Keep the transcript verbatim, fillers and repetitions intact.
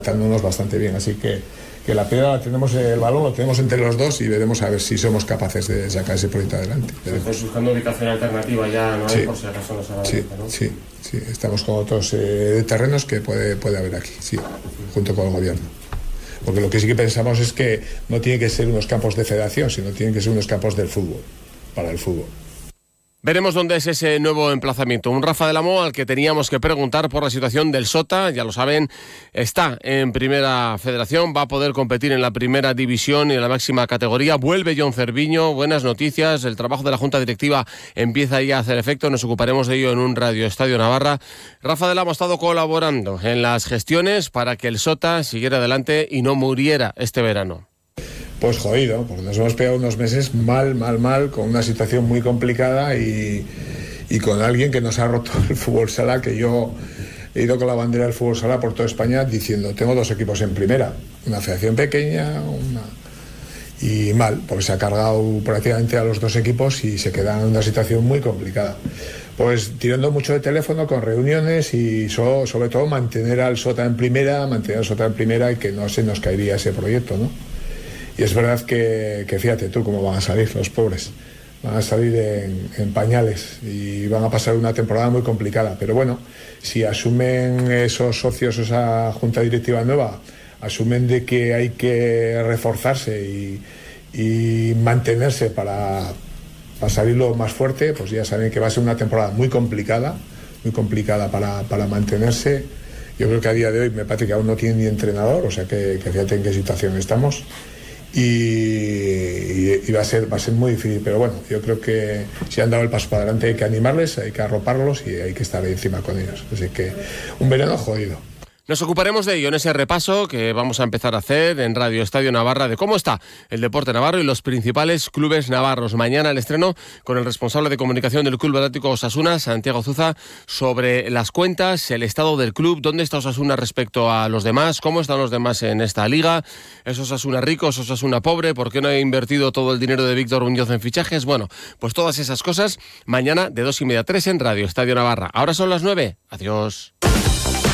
Estándonos bastante bien, así que, que la piedra la tenemos, el balón lo tenemos entre los dos y veremos a ver si somos capaces de sacar ese proyecto adelante. Estáis buscando ubicación alternativa ya, ¿no? Sí, por si acaso no se va a sí, ¿no? sí, sí, estamos con otros eh, terrenos que puede, puede haber aquí, sí, junto con el gobierno. Porque lo que sí que pensamos es que no tiene que ser unos campos de federación, sino tienen que ser unos campos del fútbol, para el fútbol. Veremos dónde es ese nuevo emplazamiento. Un Rafa del Amo al que teníamos que preguntar por la situación del Sota. Ya lo saben, está en Primera Federación, va a poder competir en la Primera División y en la máxima categoría. Vuelve John Cerviño, buenas noticias. El trabajo de la Junta Directiva empieza ya a hacer efecto. Nos ocuparemos de ello en un Radio Estadio Navarra. Rafa del Amo ha estado colaborando en las gestiones para que el Sota siguiera adelante y no muriera este verano. Pues jodido, porque nos hemos pegado unos meses mal, mal, mal, con una situación muy complicada y, y con alguien que nos ha roto el fútbol sala, que yo he ido con la bandera del fútbol sala por toda España diciendo, tengo dos equipos en primera, una federación pequeña, una... y mal, porque se ha cargado prácticamente a los dos equipos y se queda en una situación muy complicada. Pues tirando mucho de teléfono, con reuniones y so, sobre todo mantener al Sota en primera, mantener al Sota en primera y que no se nos caería ese proyecto, ¿no? Y es verdad que, que fíjate tú cómo van a salir los pobres, van a salir en, en pañales y van a pasar una temporada muy complicada, pero bueno, si asumen esos socios, esa junta directiva nueva, asumen de que hay que reforzarse y, y mantenerse para, para salir lo más fuerte, pues ya saben que va a ser una temporada muy complicada, muy complicada para, para mantenerse. Yo creo que a día de hoy me parece que aún no tienen ni entrenador, o sea que, que fíjate en qué situación estamos. Y, y, y va a ser va a ser muy difícil, pero bueno, yo creo que si han dado el paso para adelante hay que animarles, hay que arroparlos y hay que estar ahí encima con ellos, así que un verano jodido. Nos ocuparemos de ello en ese repaso que vamos a empezar a hacer en Radio Estadio Navarra de cómo está el deporte navarro y los principales clubes navarros. Mañana el estreno con el responsable de comunicación del Club Atlético Osasuna, Santiago Zuza, sobre las cuentas, el estado del club, dónde está Osasuna respecto a los demás, cómo están los demás en esta liga, es Osasuna rico, es Osasuna pobre, por qué no ha invertido todo el dinero de Víctor Muñoz en fichajes. Bueno, pues todas esas cosas mañana de dos y media a tres en Radio Estadio Navarra. Ahora son las nueve. Adiós.